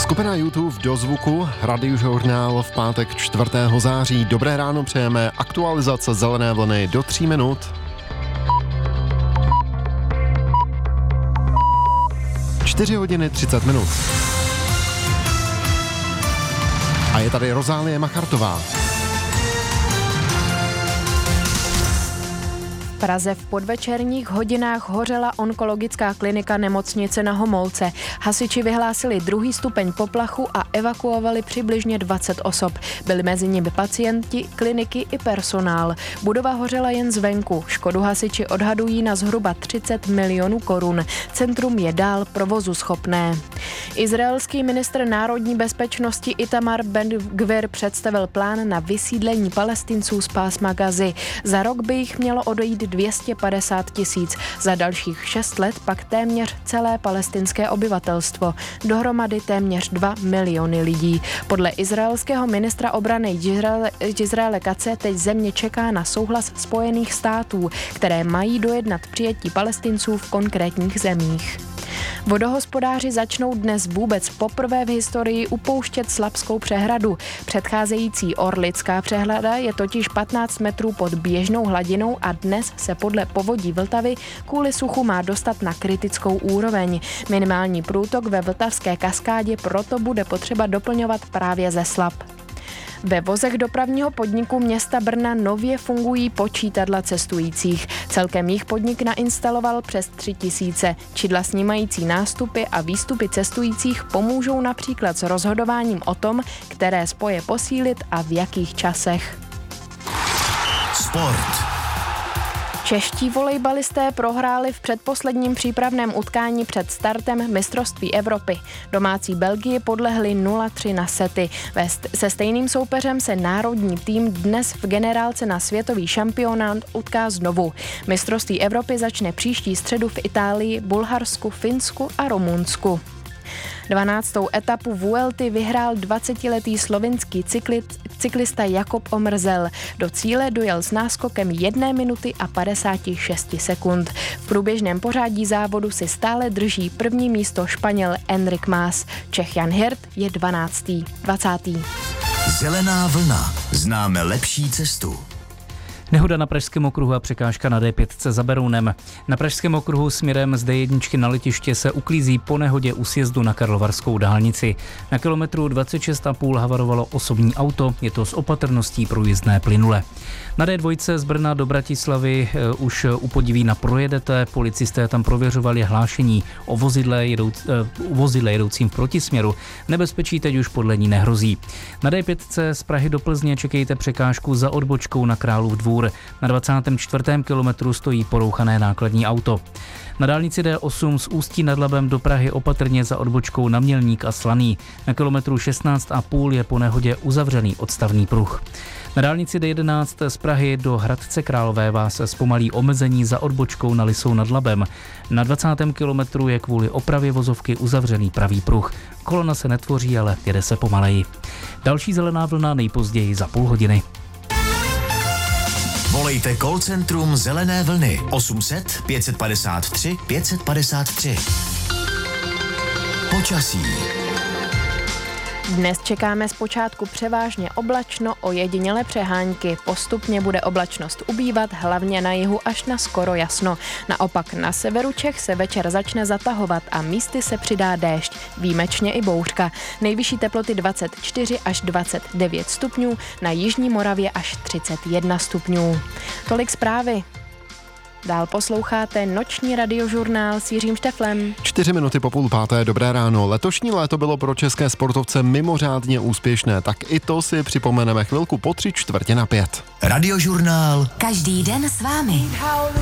Skupina YouTube do zvuku, Radiožurnál v pátek 4. září. Dobré ráno přejeme, aktualizace Zelené vlny do 3 minut. Čtyři hodiny 30 minut. A je tady Rozálie Machartová. V Praze v podvečerních hodinách hořela onkologická klinika nemocnice na Homolce. Hasiči vyhlásili 2. stupeň poplachu a evakuovali přibližně 20 osob. Byli mezi nimi pacienti, kliniky i personál. Budova hořela jen zvenku. Škodu hasiči odhadují na zhruba 30 milionů korun. Centrum je dál provozu schopné. Izraelský ministr národní bezpečnosti Itamar Ben-Gvir představil plán na vysídlení Palestinců z pásma Gazy. Za rok by jich mělo odejít 250 000. Za dalších 6 let pak téměř celé palestinské obyvatelstvo. Dohromady téměř 2 miliony lidí. Podle izraelského ministra obrany Izraele Katze teď země čeká na souhlas Spojených států, které mají dojednat přijetí Palestinců v konkrétních zemích. Vodohospodáři začnou dnes vůbec poprvé v historii upouštět Slapskou přehradu. Předcházející Orlická přehrada je totiž 15 metrů pod běžnou hladinou a dnes se podle povodí Vltavy kvůli suchu má dostat na kritickou úroveň. Minimální průtok ve Vltavské kaskádě proto bude potřeba doplňovat právě ze Slap. Ve vozech dopravního podniku města Brna nově fungují počítadla cestujících. Celkem jich podnik nainstaloval přes 3 000. Čidla snímající nástupy a výstupy cestujících pomůžou například s rozhodováním o tom, které spoje posílit a v jakých časech. Sport. Čeští volejbalisté prohráli v předposledním přípravném utkání před startem mistrovství Evropy. Domácí Belgii podlehli 0-3 na sety. Se stejným soupeřem se národní tým dnes v generálce na světový šampionát utká znovu. Mistrovství Evropy začne příští středu v Itálii, Bulharsku, Finsku a Rumunsku. 12. etapu Vuelty vyhrál 20letý slovinský cyklista Jakub Omrzel. Do cíle dojel s náskokem 1 minuty a 56 sekund. V průběžném pořádí závodu si stále drží první místo Španěl Enric Mas. Čech Jan Hirt je 20. Zelená vlna. Známe lepší cestu. Nehoda na Pražském okruhu a překážka na D5 za Berounem. Na Pražském okruhu směrem z D1 na letiště se uklízí po nehodě u sjezdu na Karlovarskou dálnici. Na kilometru 26,5 havarovalo osobní auto, je to s opatrností průjezdné plynule. Na D2 z Brna do Bratislavy už u Podivína projedete, policisté tam prověřovali hlášení o vozidle jedoucím v protisměru. Nebezpečí teď už podle ní nehrozí. Na D5 z Prahy do Plzně čekejte překážku za odbočkou na Králův Dvůr. Na 24. kilometru stojí porouchané nákladní auto. Na dálnici D8 z Ústí nad Labem do Prahy opatrně za odbočkou na Mělník a Slaný. Na kilometru 16,5 je po nehodě uzavřený odstavný pruh. Na dálnici D11 z Prahy do Hradce Králové vás zpomalí omezení za odbočkou na Lisou nad Labem. Na 20. kilometru je kvůli opravě vozovky uzavřený pravý pruh. Kolona se netvoří, ale jede se pomaleji. Další zelená vlna nejpozději za půl hodiny. Volejte call centrum Zelené vlny 800 553 553. Počasí. Dnes čekáme zpočátku převážně oblačno, ojedinělé přehánky. Postupně bude oblačnost ubývat, hlavně na jihu až na skoro jasno. Naopak na severu Čech se večer začne zatahovat a místy se přidá déšť, výjimečně i bouřka. Nejvyšší teploty 24 až 29 stupňů, na jižní Moravě až 31 stupňů. Tolik zprávy. Dál posloucháte noční radiožurnál s Jiřím Šteflem. 4 minuty po 4:30, dobré ráno. Letošní léto bylo pro české sportovce mimořádně úspěšné, tak i to si připomeneme chvilku po 3/4 na 5. Radiožurnál. Každý den s vámi.